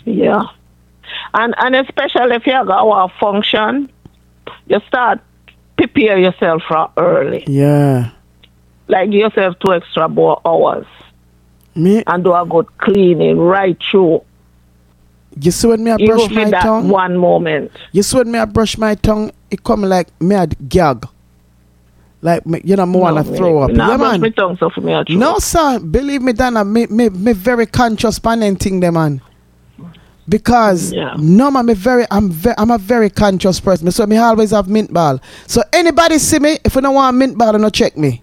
Yeah. And especially if you go a function, you start prepare yourself for early. Yeah. Like give yourself 2 extra more hours. Me, And do a good cleaning right through. you see when me I Even brush for my that tongue? one moment. You see when me I brush my tongue, it come like me a gag. Like, me, you know, me want to throw up. Nah, Yeah, brush man. my tongue so for me. No, sir. Believe me, Dana, me very conscious pan anything, them, man. Because no, man, I'm a very conscious person. So me always have mint ball. So anybody see me, if you don't want mint ball, no check me.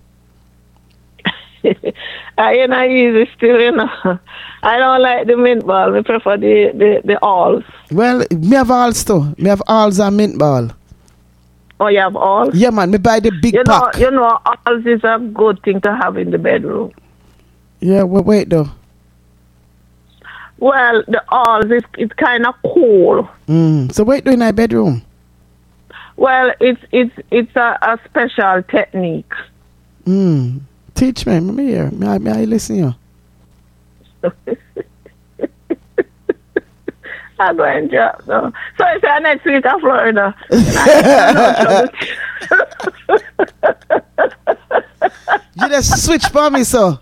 You know, easy still, you know. I don't like the mint ball. I prefer the alls. Well, me have alls too. Me have alls and mint ball. Oh, you have alls? Yeah, man. Me buy the big pack. You know, alls is a good thing to have in the bedroom. Yeah, wait though. Well, the alls it's kind of cool. So what do in my bedroom? Well, it's a special technique. Teach me. Me here. May I listen you? I'm going to no. So it's next week in Florida. You just switch for me, so.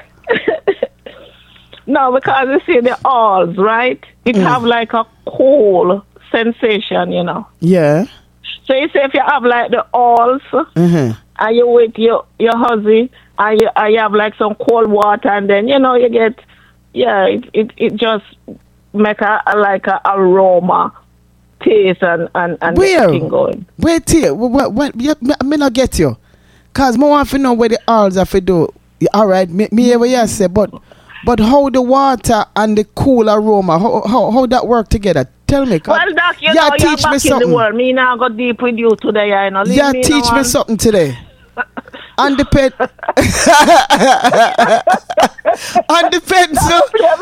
No, because you see the alls, right? It have like a cool sensation, you know. Yeah. So you say if you have like the alls, and you with your husband, and you have like some cold water, and then you know you get, it just make a aroma, taste and where? thing going. Wait here. What? Me not get you. Cause more want to know where the alls have to do. All right, me hear what you say, but how the water and the cool aroma, how that work together? Tell me. Well, Doc, you know, teach you're me back something. in the world. Me now go deep with you today, I know. Yeah, teach me something today. And the pen. And the pencil.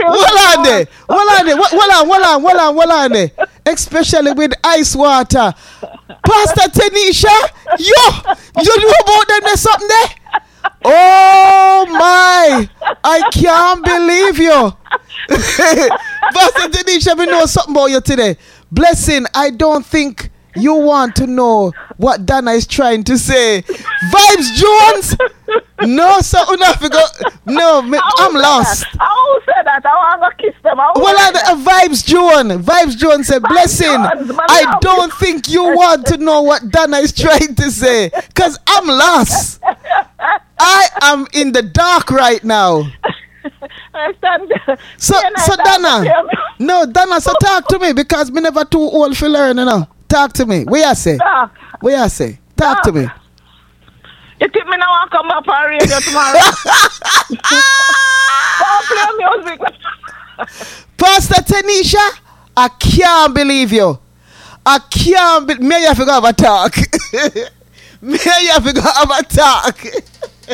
Hold on there. Especially with ice water. Pastor Tanisha, you know about them there's something there? Oh my! I can't believe you. Pastor Tanisha, we know something about you today. Blessing, I don't think you want to know what Dana is trying to say. Vibes Jones? No, sir, I'm lost. I will say that. I want to kiss them. Vibes Jones said, Blessing, I don't think you want to know what Dana is trying to say. Because I'm lost. I am in the dark right now. So Dana, so talk to me because me never too old for learn, you know. Talk to me. What you say? Talk to me. You think me now want to come back on radio tomorrow? Play music. Pastor Tanisha, I can't believe you. Me you have to go have a talk. Me you have to go have a talk.